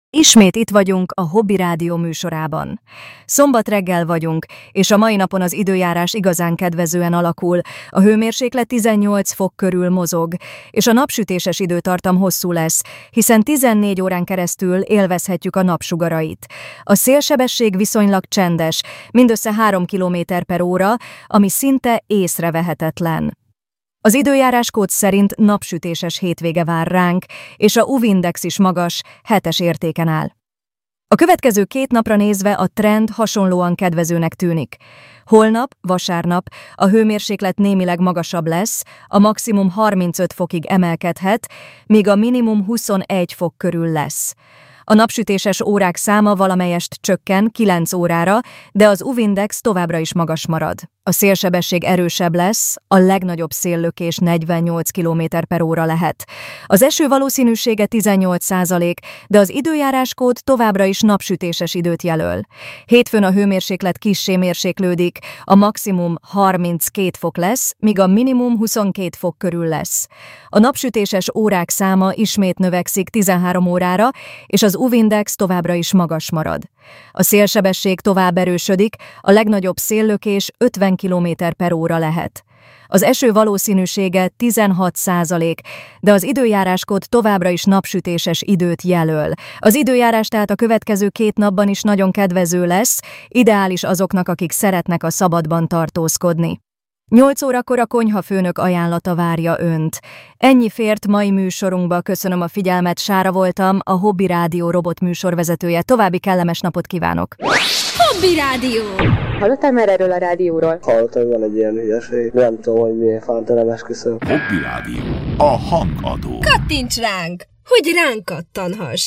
Ismét itt vagyunk a Hobby Rádió műsorában. Szombat reggel vagyunk, és a mai napon az időjárás igazán kedvezően alakul, a hőmérséklet 18 fok körül mozog, és a napsütéses időtartam hosszú lesz, hiszen 14 órán keresztül élvezhetjük a napsugarait. A szélsebesség viszonylag csendes, mindössze 3 km/óra, ami szinte észrevehetetlen. Az időjáráskód szerint napsütéses hétvége vár ránk, és a UV-index is magas, 7-es értéken áll. A következő 2 napra nézve a trend hasonlóan kedvezőnek tűnik. Holnap, vasárnap a hőmérséklet némileg magasabb lesz, a maximum 35 fokig emelkedhet, míg a minimum 21 fok körül lesz. A napsütéses órák száma valamelyest csökken 9 órára, de az UV-index továbbra is magas marad. A szélsebesség erősebb lesz, a legnagyobb széllökés 48 km/óra lehet. Az eső valószínűsége 18%, de az időjáráskód továbbra is napsütéses időt jelöl. Hétfőn a hőmérséklet kissé mérséklődik, a maximum 32 fok lesz, míg a minimum 22 fok körül lesz. A napsütéses órák száma ismét növekszik 13 órára, és az UV-index továbbra is magas marad. A szélsebesség tovább erősödik, a legnagyobb széllökés 50 km/óra lehet. Az eső valószínűsége 16%, de az időjáráskód továbbra is napsütéses időt jelöl. Az időjárás tehát a következő 2 napban is nagyon kedvező lesz, ideális azoknak, akik szeretnek a szabadban tartózkodni. 8 órakor a konyhafőnök ajánlata várja Önt. Ennyi fért mai műsorunkba, köszönöm a figyelmet, Sára voltam, a Hobby Rádió robot műsorvezetője. További kellemes napot kívánok! Hobby Rádió! Hallottál már erről a rádióról? Hallottam, hogy van egy ilyen hülyeség. Nem tudom, hogy miért fántelem, esküszöm. Hobby Rádió. A hangadó. Kattints ránk, hogy ránk kattanhass!